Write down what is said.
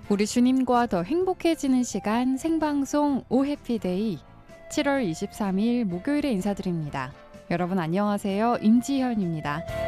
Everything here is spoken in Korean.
우리 주님과 더 행복해지는 시간 생방송 오 해피데이 7월 23일 목요일에 인사드립니다. 여러분 안녕하세요. 임지현입니다.